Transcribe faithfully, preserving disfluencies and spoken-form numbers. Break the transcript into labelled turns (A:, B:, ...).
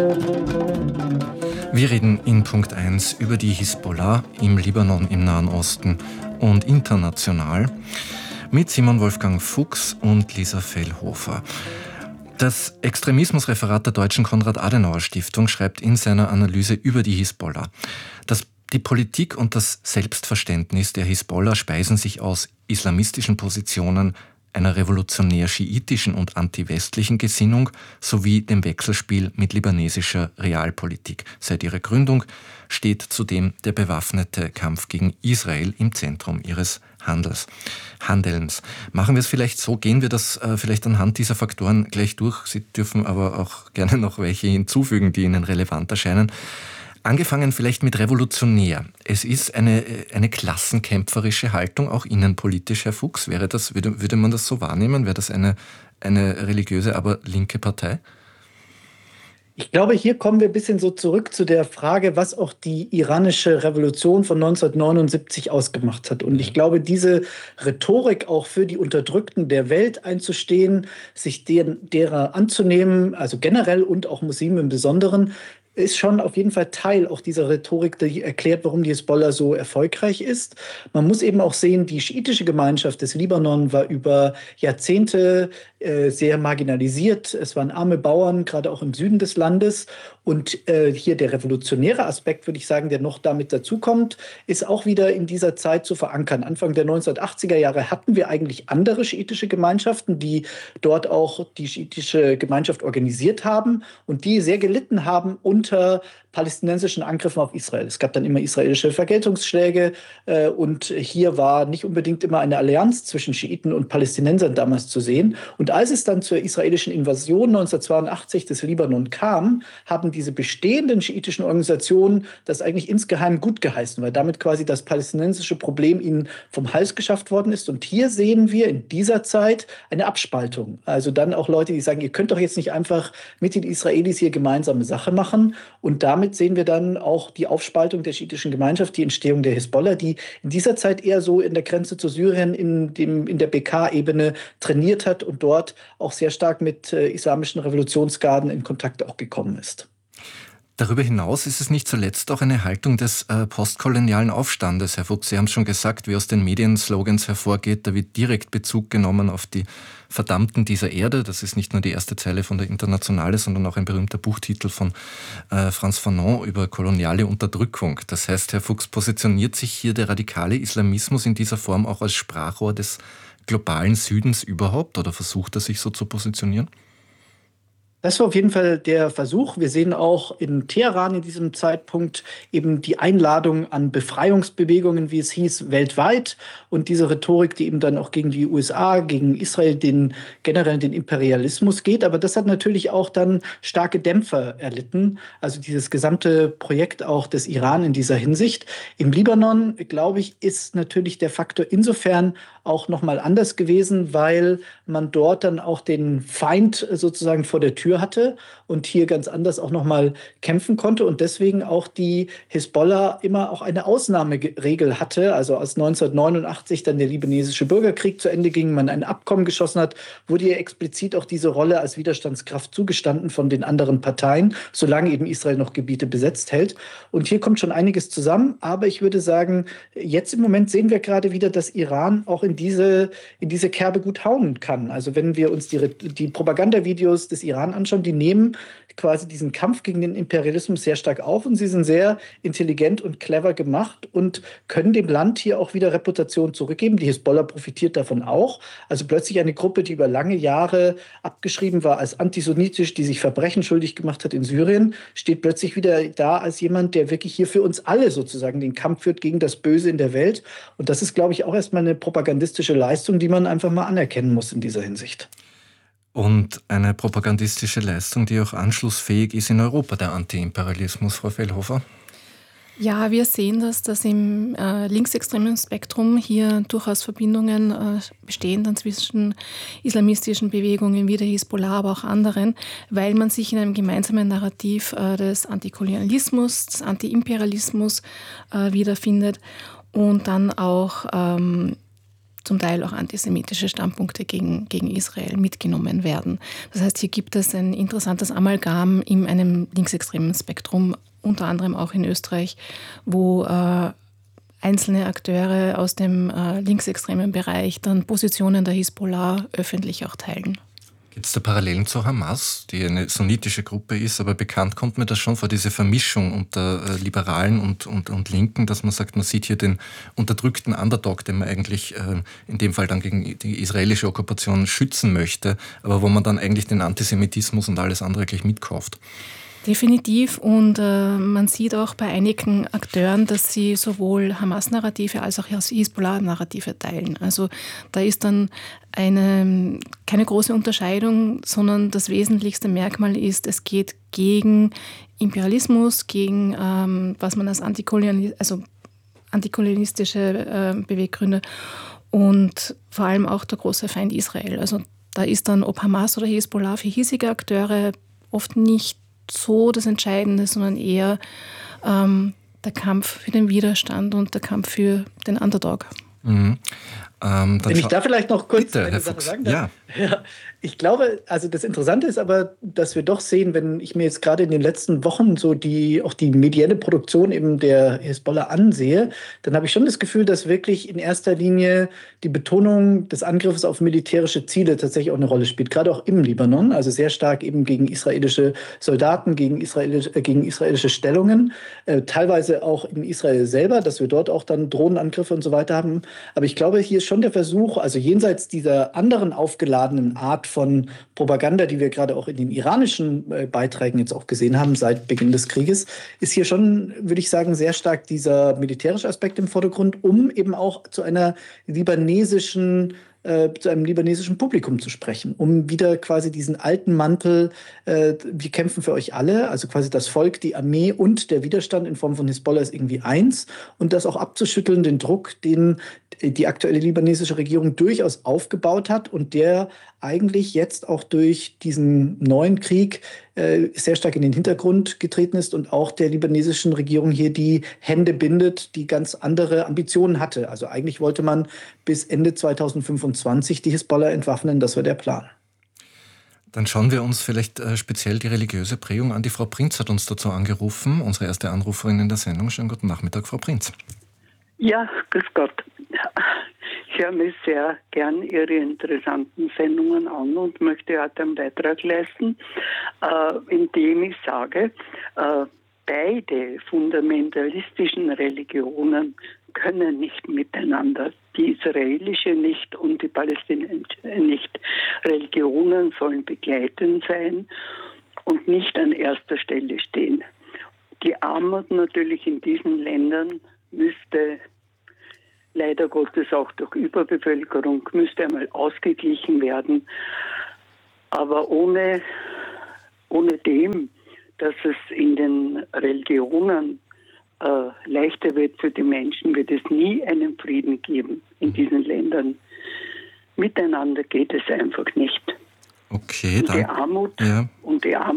A: Wir reden in Punkt eins über die Hisbollah im Libanon, im Nahen Osten und international mit Simon Wolfgang Fuchs und Lisa Fellhofer. Das Extremismusreferat der Deutschen Konrad-Adenauer-Stiftung schreibt in seiner Analyse über die Hisbollah, dass die Politik und das Selbstverständnis der Hisbollah speisen sich aus islamistischen Positionen, einer revolutionär-schiitischen und anti-westlichen Gesinnung sowie dem Wechselspiel mit libanesischer Realpolitik. Seit ihrer Gründung steht zudem der bewaffnete Kampf gegen Israel im Zentrum ihres Handels, Handelns. Machen wir es vielleicht so, gehen wir das äh, vielleicht anhand dieser Faktoren gleich durch. Sie dürfen aber auch gerne noch welche hinzufügen, die Ihnen relevant erscheinen. Angefangen vielleicht mit revolutionär. Es ist eine, eine klassenkämpferische Haltung, auch innenpolitisch, Herr Fuchs. Wäre das, würde, würde man das so wahrnehmen? Wäre das eine, eine religiöse, aber linke Partei?
B: Ich glaube, hier kommen wir ein bisschen so zurück zu der Frage, was auch die iranische Revolution von neunzehnhundertneunundsiebzig ausgemacht hat. Und ich glaube, diese Rhetorik auch für die Unterdrückten der Welt einzustehen, sich deren, derer anzunehmen, also generell und auch Muslime im Besonderen, ist schon auf jeden Fall Teil auch dieser Rhetorik, die erklärt, warum die Hisbollah so erfolgreich ist. Man muss eben auch sehen, die schiitische Gemeinschaft des Libanon war über Jahrzehnte äh, sehr marginalisiert. Es waren arme Bauern, gerade auch im Süden des Landes. Und äh, hier der revolutionäre Aspekt, würde ich sagen, der noch damit dazukommt, ist auch wieder in dieser Zeit zu verankern. Anfang der neunzehnhundertachtziger Jahre hatten wir eigentlich andere schiitische Gemeinschaften, die dort auch die schiitische Gemeinschaft organisiert haben und die sehr gelitten haben unter palästinensischen Angriffen auf Israel. Es gab dann immer israelische Vergeltungsschläge äh, und hier war nicht unbedingt immer eine Allianz zwischen Schiiten und Palästinensern damals zu sehen. Und als es dann zur israelischen Invasion neunzehnhundertzweiundachtzig des Libanon kam, haben diese bestehenden schiitischen Organisationen das eigentlich insgeheim gut geheißen, weil damit quasi das palästinensische Problem ihnen vom Hals geschafft worden ist. Und hier sehen wir in dieser Zeit eine Abspaltung. Also dann auch Leute, die sagen, ihr könnt doch jetzt nicht einfach mit den Israelis hier gemeinsame Sache machen. Und damit sehen wir dann auch die Aufspaltung der schiitischen Gemeinschaft, die Entstehung der Hisbollah, die in dieser Zeit eher so in der Grenze zu Syrien in, dem, in der B K-Ebene trainiert hat und dort auch sehr stark mit äh, islamischen Revolutionsgarden in Kontakt auch gekommen ist.
A: Darüber hinaus ist es nicht zuletzt auch eine Haltung des äh, postkolonialen Aufstandes. Herr Fuchs, Sie haben es schon gesagt, wie aus den Medienslogans hervorgeht, da wird direkt Bezug genommen auf die Verdammten dieser Erde. Das ist nicht nur die erste Zeile von der Internationale, sondern auch ein berühmter Buchtitel von äh, Frantz Fanon über koloniale Unterdrückung. Das heißt, Herr Fuchs, positioniert sich hier der radikale Islamismus in dieser Form auch als Sprachrohr des globalen Südens überhaupt oder versucht er sich so zu positionieren?
B: Das war auf jeden Fall der Versuch. Wir sehen auch in Teheran in diesem Zeitpunkt eben die Einladung an Befreiungsbewegungen, wie es hieß, weltweit. Und diese Rhetorik, die eben dann auch gegen die U S A, gegen Israel, den generell den Imperialismus geht. Aber das hat natürlich auch dann starke Dämpfer erlitten. Also dieses gesamte Projekt auch des Iran in dieser Hinsicht. Im Libanon, glaube ich, ist natürlich der Faktor insofern auch nochmal anders gewesen, weil man dort dann auch den Feind sozusagen vor der Tür hatte und hier ganz anders auch nochmal kämpfen konnte und deswegen auch die Hisbollah immer auch eine Ausnahmeregel hatte. Also als neunzehnhundertneunundachtzig dann der libanesische Bürgerkrieg zu Ende ging, man ein Abkommen geschlossen hat, wurde ihr explizit auch diese Rolle als Widerstandskraft zugestanden von den anderen Parteien, solange eben Israel noch Gebiete besetzt hält. Und hier kommt schon einiges zusammen, aber ich würde sagen, jetzt im Moment sehen wir gerade wieder, dass Iran auch in diese, in diese Kerbe gut hauen kann. Also wenn wir uns die, die Propagandavideos des Iran anschauen, die nehmen quasi diesen Kampf gegen den Imperialismus sehr stark auf und sie sind sehr intelligent und clever gemacht und können dem Land hier auch wieder Reputation zurückgeben. Die Hisbollah profitiert davon auch. Also plötzlich eine Gruppe, die über lange Jahre abgeschrieben war als antisemitisch, die sich Verbrechen schuldig gemacht hat in Syrien, steht plötzlich wieder da als jemand, der wirklich hier für uns alle sozusagen den Kampf führt gegen das Böse in der Welt. Und das ist, glaube ich, auch erstmal eine propagandistische Leistung, die man einfach mal anerkennen muss in dieser Hinsicht.
A: Und eine propagandistische Leistung, die auch anschlussfähig ist in Europa, der Antiimperialismus, Frau Fellhofer?
C: Ja, wir sehen, dass, dass im äh, linksextremen Spektrum hier durchaus Verbindungen äh, bestehen dann zwischen islamistischen Bewegungen wie der Hisbollah, aber auch anderen, weil man sich in einem gemeinsamen Narrativ äh, des Antikolonialismus, des Antiimperialismus äh, wiederfindet und dann auch ähm, zum Teil auch antisemitische Standpunkte gegen, gegen Israel mitgenommen werden. Das heißt, hier gibt es ein interessantes Amalgam in einem linksextremen Spektrum, unter anderem auch in Österreich, wo äh, einzelne Akteure aus dem äh, linksextremen Bereich dann Positionen der Hisbollah öffentlich auch teilen.
A: Gibt es da Parallelen zur Hamas, die eine sunnitische Gruppe ist, aber bekannt kommt mir das schon vor, diese Vermischung unter äh, Liberalen und, und, und Linken, dass man sagt, man sieht hier den unterdrückten Underdog, den man eigentlich äh, in dem Fall dann gegen die israelische Okkupation schützen möchte, aber wo man dann eigentlich den Antisemitismus und alles andere gleich mitkauft.
C: Definitiv, und äh, man sieht auch bei einigen Akteuren, dass sie sowohl Hamas-Narrative als auch Hisbollah-Narrative teilen. Also da ist dann eine, keine große Unterscheidung, sondern das wesentlichste Merkmal ist, es geht gegen Imperialismus, gegen ähm, was man als Antikolonial, also antikolonialistische äh, Beweggründe und vor allem auch der große Feind Israel. Also da ist dann, ob Hamas oder Hisbollah, für hiesige Akteure oft nicht so das Entscheidende, sondern eher ähm, der Kampf für den Widerstand und der Kampf für den Underdog.
A: Mhm. Ähm,
B: Wenn ich da vielleicht noch kurz
A: bitte,
B: eine
A: Herr
B: Sache
A: Fuchs.
B: sagen darf.
A: Ja.
B: Ja, ich glaube, also das Interessante ist aber, dass wir doch sehen, wenn ich mir jetzt gerade in den letzten Wochen so die auch die medielle Produktion eben der Hisbollah ansehe, dann habe ich schon das Gefühl, dass wirklich in erster Linie die Betonung des Angriffs auf militärische Ziele tatsächlich auch eine Rolle spielt, gerade auch im Libanon, also sehr stark eben gegen israelische Soldaten, gegen, israelisch, äh, gegen israelische Stellungen, äh, teilweise auch in Israel selber, dass wir dort auch dann Drohnenangriffe und so weiter haben. Aber ich glaube, hier ist schon der Versuch, also jenseits dieser anderen aufgeladenen Art von Propaganda, die wir gerade auch in den iranischen äh, Beiträgen jetzt auch gesehen haben seit Beginn des Krieges, ist hier schon, würde ich sagen, sehr stark dieser militärische Aspekt im Vordergrund, um eben auch zu einer libanesischen äh, zu einem libanesischen Publikum zu sprechen, um wieder quasi diesen alten Mantel, äh, wir kämpfen für euch alle, also quasi das Volk, die Armee und der Widerstand in Form von Hisbollah ist irgendwie eins, und das auch abzuschütteln, den Druck, den die aktuelle libanesische Regierung durchaus aufgebaut hat und der eigentlich jetzt auch durch diesen neuen Krieg äh, sehr stark in den Hintergrund getreten ist und auch der libanesischen Regierung hier die Hände bindet, die ganz andere Ambitionen hatte. Also eigentlich wollte man bis Ende zweitausendfünfundzwanzig die Hisbollah entwaffnen, das war der Plan.
A: Dann schauen wir uns vielleicht äh, speziell die religiöse Prägung an. Die Frau Prinz hat uns dazu angerufen, unsere erste Anruferin in der Sendung. Schönen guten Nachmittag, Frau Prinz.
D: Ja, grüß Gott. Ich höre mir sehr gern Ihre interessanten Sendungen an und möchte heute einen Beitrag leisten, äh, indem ich sage, äh, beide fundamentalistischen Religionen können nicht miteinander. Die israelische nicht und die palästinensische nicht. Religionen sollen begleitend sein und nicht an erster Stelle stehen. Die Armut natürlich in diesen Ländern müsste leider Gottes auch durch Überbevölkerung, müsste einmal ausgeglichen werden. Aber ohne, ohne dem, dass es in den Religionen äh, leichter wird für die Menschen, wird es nie einen Frieden geben in diesen Ländern. Miteinander geht es einfach nicht.
A: Okay,
D: und
A: dann.
D: Die Armut,
A: ja.
D: und die Armut